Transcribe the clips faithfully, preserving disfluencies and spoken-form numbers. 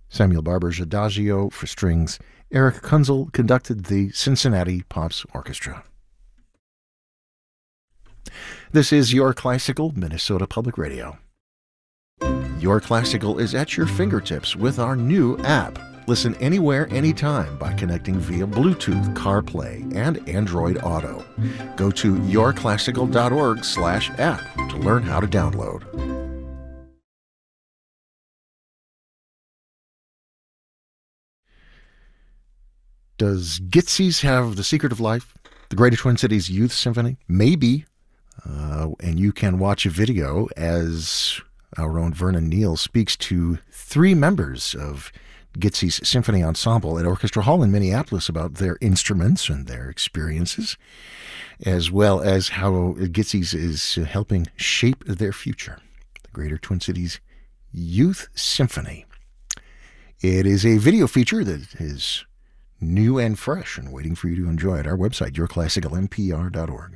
Samuel Barber's Adagio for strings. Eric Kunzel conducted the Cincinnati Pops Orchestra. This is Your Classical, Minnesota Public Radio. Your Classical is at your fingertips with our new app. Listen anywhere, anytime by connecting via Bluetooth, CarPlay, and Android Auto. Go to yourclassical.org slash app to learn how to download. Does Gitsy's have the secret of life? The Greater Twin Cities Youth Symphony? Maybe. Uh, and you can watch a video as our own Vernon Neal speaks to three members of Gitsy's Symphony Ensemble at Orchestra Hall in Minneapolis about their instruments and their experiences, as well as how Gitsy's is helping shape their future. The Greater Twin Cities Youth Symphony. It is a video feature that is new and fresh and waiting for you to enjoy at our website, your classical m p r dot org.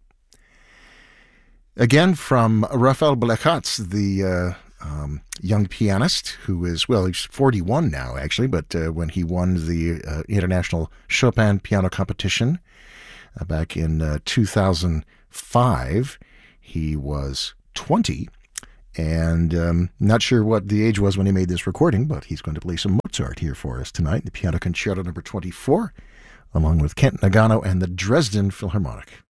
Again, from Rafael Blechacz, the uh, um, young pianist who is, well, he's forty-one now, actually, but uh, when he won the uh, International Chopin Piano Competition uh, back in uh, two thousand five, he was twenty. And um, not sure what the age was when he made this recording, but he's going to play some Mozart here for us tonight, the Piano Concerto number twenty-four, along with Kent Nagano and the Dresden Philharmonic.